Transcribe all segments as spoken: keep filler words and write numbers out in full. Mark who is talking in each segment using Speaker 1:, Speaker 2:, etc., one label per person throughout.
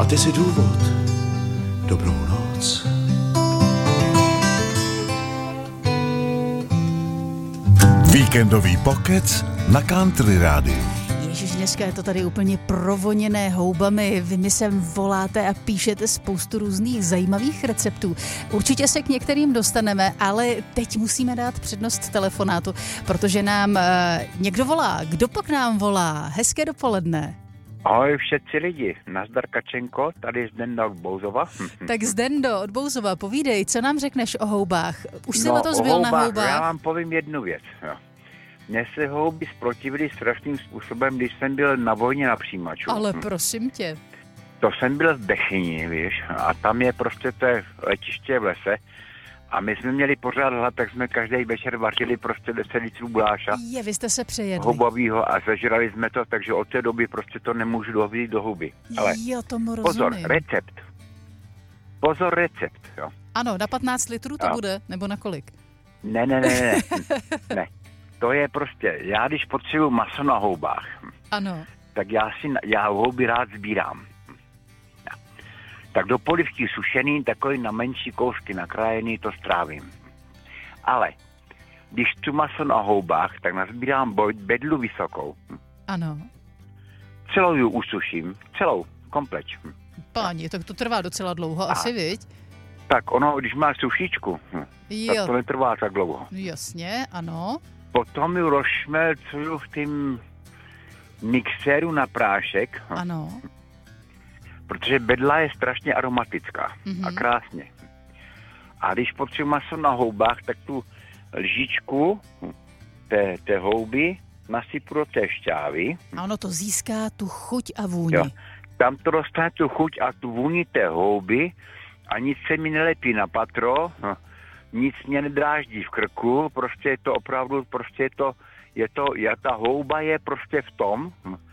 Speaker 1: ty si důvod. Dobrou noc.
Speaker 2: Víkendový pokec na Country Rádiu.
Speaker 3: Ježiš, dneska je to tady úplně provoněné houbami. Vy mi sem voláte a píšete spoustu různých zajímavých receptů. Určitě se k některým dostaneme, ale teď musíme dát přednost telefonátu, protože nám uh, někdo volá. Kdo pak nám volá? Hezké dopoledne.
Speaker 4: Ahoj všetci lidi, nazdar Kačenko, tady Zdenda od Bouzova.
Speaker 3: Tak Zdendo od Bouzova, povídej, co nám řekneš o houbách? Už jsi
Speaker 4: no,
Speaker 3: letos byl na houbách?
Speaker 4: Já vám povím jednu věc. Jo. Mně se houby zprotivily strašným způsobem, když jsem byl na vojně na přijímaču.
Speaker 3: Ale prosím tě.
Speaker 4: To jsem byl v Bechyni, víš, a tam je prostě to letiště v lese. A my jsme měli pořád hlad, tak jsme každý večer vařili prostě deset litrů guláša.
Speaker 3: Je, vy jste se přejedli.
Speaker 4: Houbovýho a zažrali jsme to, takže od té doby prostě to nemůžu dohodit do huby. Ale
Speaker 3: jo, tomu rozumím.
Speaker 4: pozor, recept. Pozor, recept, jo.
Speaker 3: Ano, na patnáct litrů to
Speaker 4: jo.
Speaker 3: bude, nebo na kolik?
Speaker 4: Ne, ne, ne, ne, ne. To je prostě, já když potřebuji maso na houbách,
Speaker 3: ano.
Speaker 4: tak já si, já houby rád sbírám. Tak do polivky sušený, takový na menší kousky nakrájený, to strávím. Ale když tu maso na houbách, tak nazbírám bedlu vysokou.
Speaker 3: Ano.
Speaker 4: Celou ji usuším, celou, kompleč.
Speaker 3: Páni, tak to trvá docela dlouho,
Speaker 4: a,
Speaker 3: asi, viď?
Speaker 4: Tak ono, když má sušičku,
Speaker 3: jo.
Speaker 4: tak to netrvá tak dlouho.
Speaker 3: Jasně, ano.
Speaker 4: Potom ji rozšmelcuju v tím mixéru na prášek.
Speaker 3: Ano.
Speaker 4: Protože bedla je strašně aromatická mm-hmm. a krásně. A když potřebuji maso na houbách, tak tu lžičku té, té houby nasypu do té šťávy.
Speaker 3: A ono to získá tu chuť a vůni. Jo.
Speaker 4: Tam to dostane tu chuť a tu vůni té houby a nic se mi nelepí na patro, nic mě nedráždí v krku, prostě je to opravdu, prostě je to, je to, je, ta houba je prostě v tom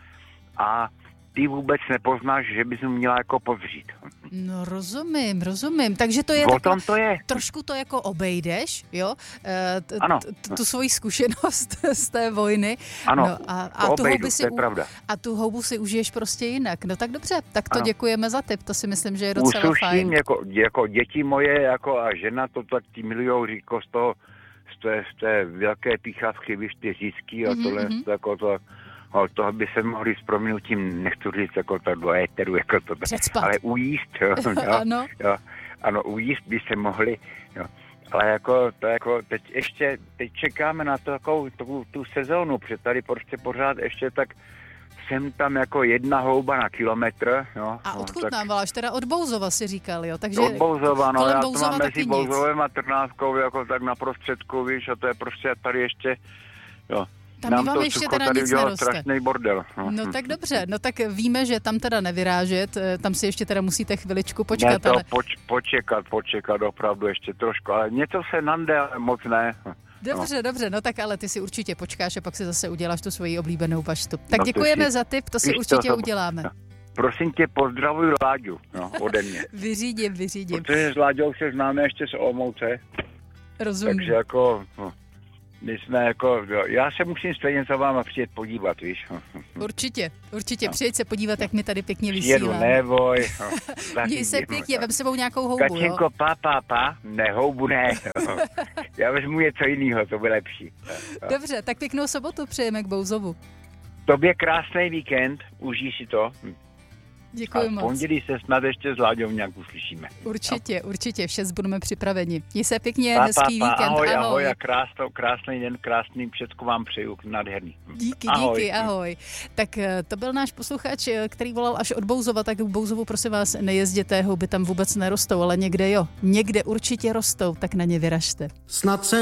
Speaker 4: a ty vůbec nepoznáš, že bys mu měla jako pozřít.
Speaker 3: No rozumím, rozumím. Takže to je
Speaker 4: o tom
Speaker 3: taková,
Speaker 4: to je.
Speaker 3: Trošku to jako obejdeš, jo? E, t,
Speaker 4: ano.
Speaker 3: T, tu svoji zkušenost z té vojny.
Speaker 4: Ano,
Speaker 3: no, a, a
Speaker 4: to
Speaker 3: tu
Speaker 4: obejdu,
Speaker 3: houbu si
Speaker 4: to je
Speaker 3: u,
Speaker 4: pravda.
Speaker 3: A tu houbu si užiješ prostě jinak. No tak dobře, tak to
Speaker 4: ano.
Speaker 3: Děkujeme za tip, to si myslím, že je docela
Speaker 4: Usuším,
Speaker 3: fajn.
Speaker 4: jako, jako děti moje jako a žena, to tak ti milujou říko z toho, z té, z té velké píchavky, víš, ty řízky a mm-hmm. tohle, to, jako to, no, toho by se mohli s prominutím, nechci říct, jako to do éteru, jako to,
Speaker 3: Předspat.
Speaker 4: ale ujíst, jo, jo,
Speaker 3: ano.
Speaker 4: Jo, ano, ujíst by se mohli, jo. Ale jako, to jako, teď ještě, teď čekáme na to, jako, tu, tu sezónu, protože tady prostě pořád ještě tak jsem tam jako jedna houba na kilometr. Jo,
Speaker 3: a odkud
Speaker 4: tak,
Speaker 3: nám voláš? Teda od Bouzova si říkal, jo? Takže
Speaker 4: od Bouzova, no, já to
Speaker 3: Bouzova
Speaker 4: mám mezi
Speaker 3: nic.
Speaker 4: Bouzovem a Trnávkou, jako tak na prostředku, víš, a to je prostě tady ještě, jo.
Speaker 3: Tam
Speaker 4: nám
Speaker 3: vám
Speaker 4: to
Speaker 3: ještě
Speaker 4: sucho
Speaker 3: teda
Speaker 4: tady
Speaker 3: nic
Speaker 4: udělal
Speaker 3: neroste.
Speaker 4: strašný bordel. No.
Speaker 3: no tak dobře, no tak víme, že tam teda nevyrážet, tam si ještě teda musíte chviličku počkat.
Speaker 4: Ne, to
Speaker 3: ale...
Speaker 4: poč, počekat, počekat opravdu ještě trošku, ale něco se nande, ale moc ne.
Speaker 3: Dobře, no. dobře, no tak ale ty si určitě počkáš a pak si zase uděláš tu svoji oblíbenou paštu. Tak
Speaker 4: no,
Speaker 3: děkujeme
Speaker 4: si,
Speaker 3: za tip, to si určitě to, uděláme.
Speaker 4: No. Prosím tě, pozdravuj Láďu, no, ode mě.
Speaker 3: Vyřídím, vyřídím.
Speaker 4: Protože s Láďou se známe ještě z Olomouce.
Speaker 3: Rozumím.
Speaker 4: Takže jako, no, my jsme jako, jo, já se musím stejně za váma přijet podívat, víš.
Speaker 3: Určitě, určitě, no. Přijeď se podívat, jak mi tady pěkně
Speaker 4: Přijedu,
Speaker 3: vysíláme.
Speaker 4: neboj. No,
Speaker 3: Měj se pěkně, vem sebou nějakou houbu,
Speaker 4: Kačenko,
Speaker 3: jo?
Speaker 4: pa, pa, pa, ne, houbu ne. Já vezmu něco jiného, to bude lepší.
Speaker 3: Dobře, tak pěknou sobotu přejeme k Bouzovu.
Speaker 4: Tobě krásný víkend, užij si to.
Speaker 3: Děkuji
Speaker 4: a
Speaker 3: moc.
Speaker 4: v pondělí se snad ještě s Láďou nějak uslyšíme.
Speaker 3: Určitě, no. určitě, všes budeme připraveni. Měj se pěkně,
Speaker 4: pa,
Speaker 3: hezký
Speaker 4: pa, pa,
Speaker 3: víkend,
Speaker 4: ahoj.
Speaker 3: ahoj.
Speaker 4: Ahoj a krásný, krásný den, krásný všecko vám přeju, nádherný.
Speaker 3: Díky,
Speaker 4: ahoj.
Speaker 3: díky, ahoj. Tak to byl náš posluchač, který volal až od Bouzova, tak k Bouzovu prosím vás nejezděte, houby tam vůbec nerostou, ale někde jo, někde určitě rostou, tak na ně vyražte.
Speaker 1: Snad se